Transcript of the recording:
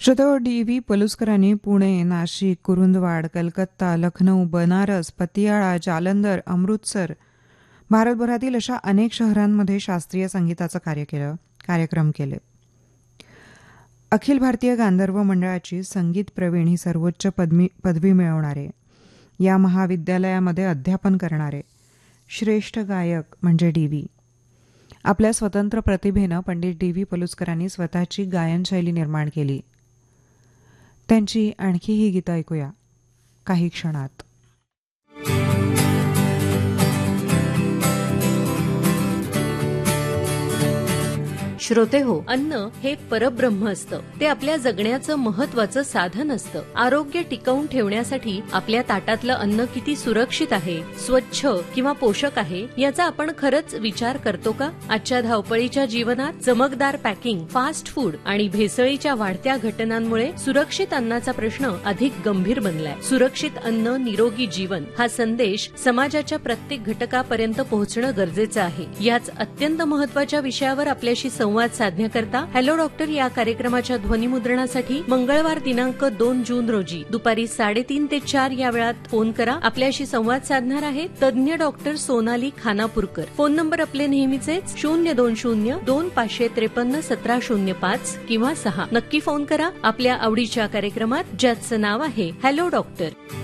श्रोतो, DV. पलुस्करांनी Pune, Nashik, Kurundwad, Calcutta, Lucknow, Banaras, Patiala, Jalandhar, Amritsar, भारतभरातील अशा अनेक शहरांमध्ये शास्त्रीय संगीताचं कार्यक्रम केले. अखिल भारतीय गांधर्व मंडळाची संगीत प्रवीण ही सर्वोच्च पदवी मिळवणारे, या महाविद्यालयामध्ये अध्यापन करणारे श्रेष्ठ गायक म्हणजे डी.व्ही. आपल्या स्वतंत्र प्रतिभेनं पंडित डी.व्ही. पलुस्करांनी स्वतःची गायनशैली निर्माण केली. त्यांची आणखी ही गीतं ऐकूया काही क्षणात. श्रोते हो, अन्न हे परब्रह्म असतं. ते आपल्या जगण्याचं महत्वाचं साधन असतं. आरोग्य टिकवून ठेवण्यासाठी आपल्या ताटातलं अन्न किती सुरक्षित आहे, स्वच्छ किंवा पोषक आहे याचा आपण खरंच विचार करतो का? आजच्या धावपळीच्या जीवनात चमकदार पॅकिंग, फास्ट फूड आणि भेसळीच्या वाढत्या घटनांमुळे सुरक्षित अन्नाचा प्रश्न अधिक गंभीर बनलाय. सुरक्षित अन्न, निरोगी जीवन हा संदेश समाजाच्या प्रत्येक घटकापर्यंत पोहोचणं गरजेचं आहे. याच अत्यंत महत्वाच्या विषयावर आपल्याशी संवाद साधण्याकरता हॅलो डॉक्टर या कार्यक्रमाच्या ध्वनिमुद्रणासाठी मंगळवार दिनांक 2 जून रोजी दुपारी 3:30 ते 4 या वेळात फोन करा. आपल्याशी संवाद साधणार आहेत तज्ञ doctor Sonali Khanapurkar. Phone number आपले नेहमीचेच 02025531705 किंवा 6. नक्की फोन करा आपल्या आवडीच्या कार्यक्रमात, ज्याचं नाव आहे हॅलो डॉक्टर.